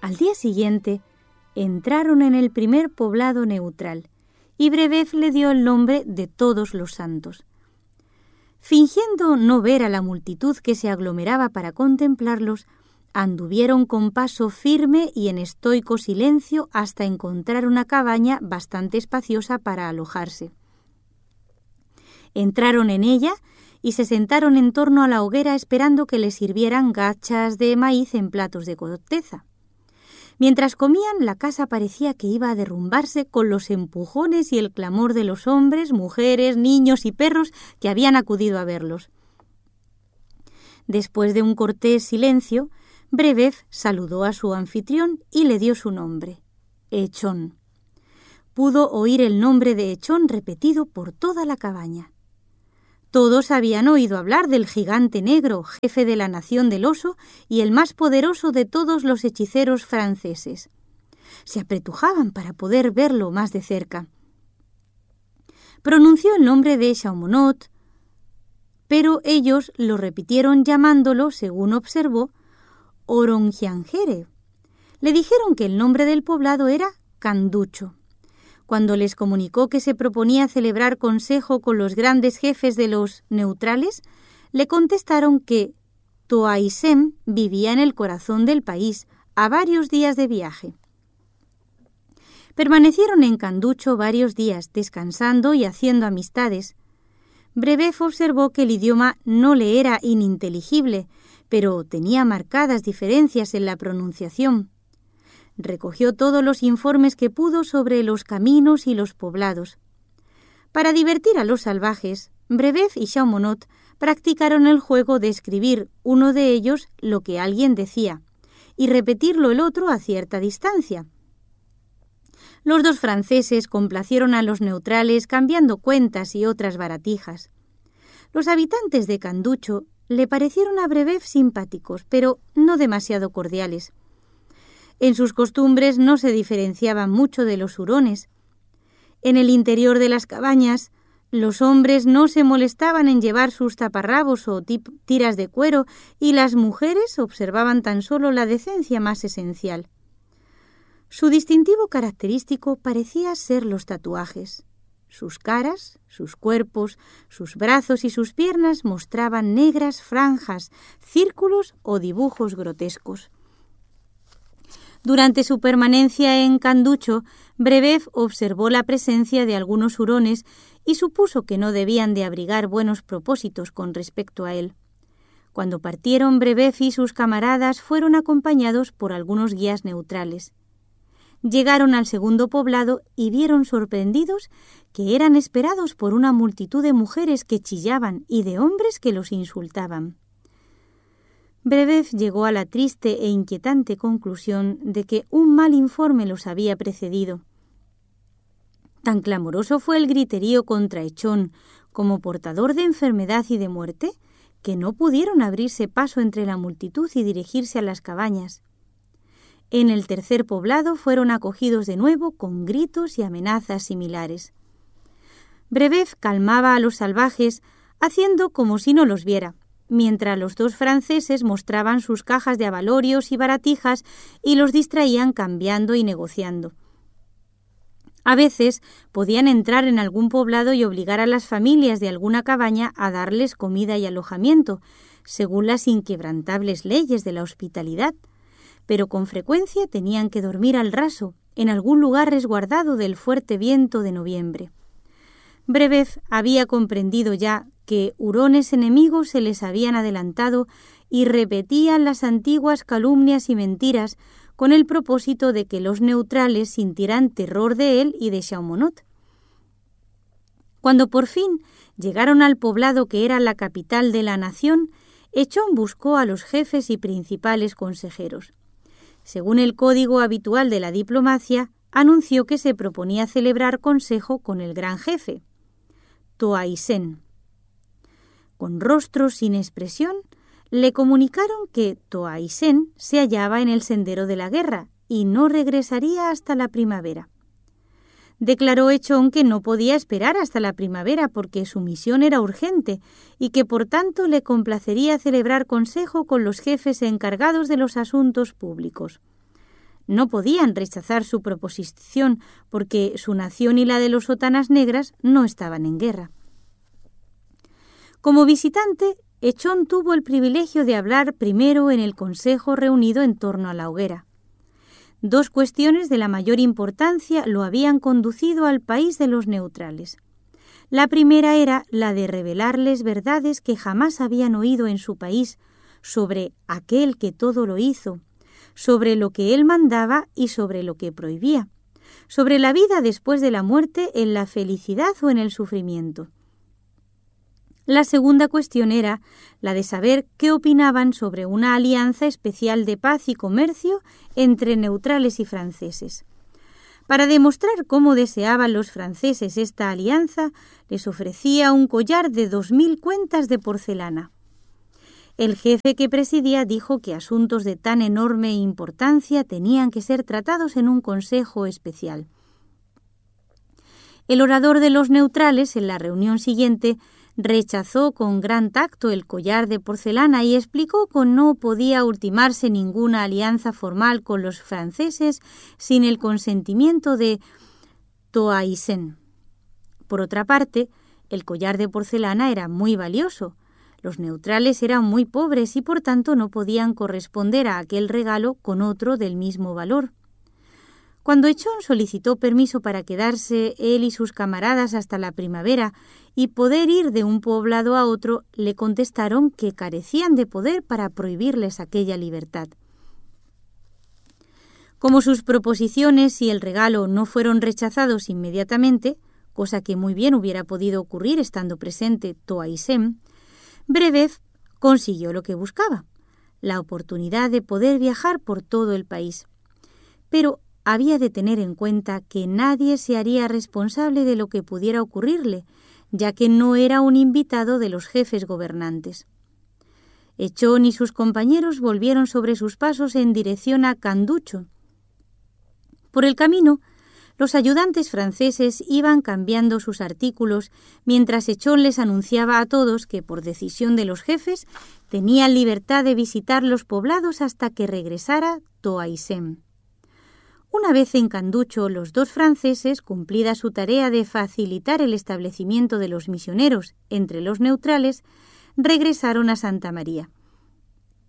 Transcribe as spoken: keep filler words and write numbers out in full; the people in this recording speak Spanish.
Al día siguiente, entraron en el primer poblado neutral, y Brebeuf le dio el nombre de Todos los Santos. Fingiendo no ver a la multitud que se aglomeraba para contemplarlos, anduvieron con paso firme y en estoico silencio hasta encontrar una cabaña bastante espaciosa para alojarse. Entraron en ella y se sentaron en torno a la hoguera esperando que les sirvieran gachas de maíz en platos de corteza. Mientras comían, la casa parecía que iba a derrumbarse con los empujones y el clamor de los hombres, mujeres, niños y perros que habían acudido a verlos. Después de un cortés silencio, Brebeuf saludó a su anfitrión y le dio su nombre, Echón. Pudo oír el nombre de Echón repetido por toda la cabaña. Todos habían oído hablar del gigante negro, jefe de la nación del oso y el más poderoso de todos los hechiceros franceses. Se apretujaban para poder verlo más de cerca. Pronunció el nombre de Chaumont, pero ellos lo repitieron llamándolo, según observó, Orongiangere. Le dijeron que el nombre del poblado era Canducho. Cuando les comunicó que se proponía celebrar consejo con los grandes jefes de los neutrales, le contestaron que Toaisem vivía en el corazón del país, a varios días de viaje. Permanecieron en Canducho varios días, descansando y haciendo amistades. Brebeuf observó que el idioma no le era ininteligible, pero tenía marcadas diferencias en la pronunciación. Recogió todos los informes que pudo sobre los caminos y los poblados. Para divertir a los salvajes, Brebeuf y Chaumont practicaron el juego de escribir uno de ellos lo que alguien decía y repetirlo el otro a cierta distancia. Los dos franceses complacieron a los neutrales cambiando cuentas y otras baratijas. Los habitantes de Canducho le parecieron a Brebeuf simpáticos, pero no demasiado cordiales. En sus costumbres no se diferenciaban mucho de los hurones. En el interior de las cabañas, los hombres no se molestaban en llevar sus taparrabos o tip- tiras de cuero y las mujeres observaban tan solo la decencia más esencial. Su distintivo característico parecía ser los tatuajes. Sus caras, sus cuerpos, sus brazos y sus piernas mostraban negras franjas, círculos o dibujos grotescos. Durante su permanencia en Canducho, Brebeuf observó la presencia de algunos hurones y supuso que no debían de abrigar buenos propósitos con respecto a él. Cuando partieron, Brebeuf y sus camaradas fueron acompañados por algunos guías neutrales. Llegaron al segundo poblado y vieron sorprendidos que eran esperados por una multitud de mujeres que chillaban y de hombres que los insultaban. Brebeuf llegó a la triste e inquietante conclusión de que un mal informe los había precedido. Tan clamoroso fue el griterío contra Echón como portador de enfermedad y de muerte, que no pudieron abrirse paso entre la multitud y dirigirse a las cabañas. En el tercer poblado fueron acogidos de nuevo con gritos y amenazas similares. Brebeuf calmaba a los salvajes, haciendo como si no los viera, mientras los dos franceses mostraban sus cajas de abalorios y baratijas y los distraían cambiando y negociando. A veces podían entrar en algún poblado y obligar a las familias de alguna cabaña a darles comida y alojamiento, según las inquebrantables leyes de la hospitalidad, pero con frecuencia tenían que dormir al raso, en algún lugar resguardado del fuerte viento de noviembre. Brebeuf había comprendido ya que hurones enemigos se les habían adelantado y repetían las antiguas calumnias y mentiras con el propósito de que los neutrales sintieran terror de él y de Chaumont. Cuando por fin llegaron al poblado que era la capital de la nación, Echón buscó a los jefes y principales consejeros. Según el código habitual de la diplomacia, anunció que se proponía celebrar consejo con el gran jefe, Toaisem. Con rostros sin expresión, le comunicaron que Toaisem se hallaba en el sendero de la guerra y no regresaría hasta la primavera. Declaró Echón que no podía esperar hasta la primavera porque su misión era urgente y que por tanto le complacería celebrar consejo con los jefes encargados de los asuntos públicos. No podían rechazar su proposición porque su nación y la de los sotanas negras no estaban en guerra. Como visitante, Echón tuvo el privilegio de hablar primero en el consejo reunido en torno a la hoguera. Dos cuestiones de la mayor importancia lo habían conducido al país de los neutrales. La primera era la de revelarles verdades que jamás habían oído en su país sobre aquel que todo lo hizo, sobre lo que él mandaba y sobre lo que prohibía, sobre la vida después de la muerte, en la felicidad o en el sufrimiento. La segunda cuestión era la de saber qué opinaban sobre una alianza especial de paz y comercio entre neutrales y franceses. Para demostrar cómo deseaban los franceses esta alianza, les ofrecía un collar de dos mil cuentas de porcelana. El jefe que presidía dijo que asuntos de tan enorme importancia tenían que ser tratados en un consejo especial. El orador de los neutrales, en la reunión siguiente, rechazó con gran tacto el collar de porcelana y explicó que no podía ultimarse ninguna alianza formal con los franceses sin el consentimiento de Toaisen. Por otra parte, el collar de porcelana era muy valioso. Los neutrales eran muy pobres y por tanto no podían corresponder a aquel regalo con otro del mismo valor. Cuando Echón solicitó permiso para quedarse él y sus camaradas hasta la primavera y poder ir de un poblado a otro, le contestaron que carecían de poder para prohibirles aquella libertad. Como sus proposiciones y el regalo no fueron rechazados inmediatamente, cosa que muy bien hubiera podido ocurrir estando presente Toaisen, Brebeuf consiguió lo que buscaba, la oportunidad de poder viajar por todo el país. Pero había de tener en cuenta que nadie se haría responsable de lo que pudiera ocurrirle, ya que no era un invitado de los jefes gobernantes. Echón y sus compañeros volvieron sobre sus pasos en dirección a Canducho. Por el camino, los ayudantes franceses iban cambiando sus artículos, mientras Echón les anunciaba a todos que, por decisión de los jefes, tenían libertad de visitar los poblados hasta que regresara Toaisen. Una vez en Canducho, los dos franceses, cumplida su tarea de facilitar el establecimiento de los misioneros entre los neutrales, regresaron a Santa María.